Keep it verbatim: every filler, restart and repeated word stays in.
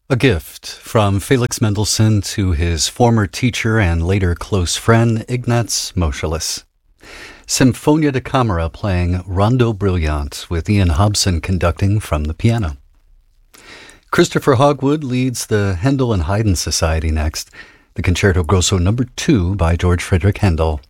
A gift from Felix Mendelssohn to his former teacher and later close friend, Ignaz Moscheles. Sinfonia da Camera playing Rondo Brilliant with Ian Hobson conducting from the piano. Christopher Hogwood leads the Handel and Haydn Society next. The Concerto Grosso number two by George Frederick Handel.